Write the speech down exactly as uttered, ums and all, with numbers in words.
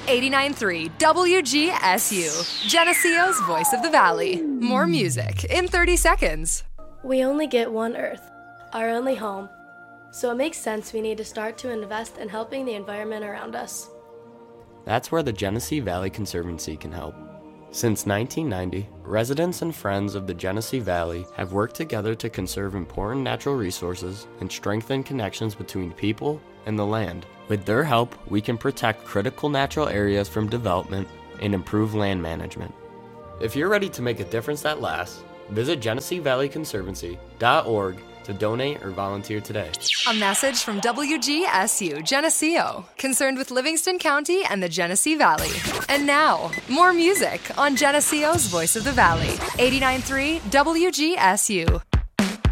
eighty-nine point three W G S U, Geneseo's Voice of the Valley. More music in thirty seconds. We only get one Earth, our only home. So it makes sense we need to start to invest in helping the environment around us. That's where the Genesee Valley Conservancy can help. Since nineteen ninety, residents and friends of the Genesee Valley have worked together to conserve important natural resources and strengthen connections between people and the land. With their help, we can protect critical natural areas from development and improve land management. If you're ready to make a difference that lasts, visit Genesee Valley Conservancy dot org to donate or volunteer today. A message from W G S U Geneseo, concerned with Livingston County and the Genesee Valley. And now, more music on Geneseo's Voice of the Valley, eighty-nine point three W G S U.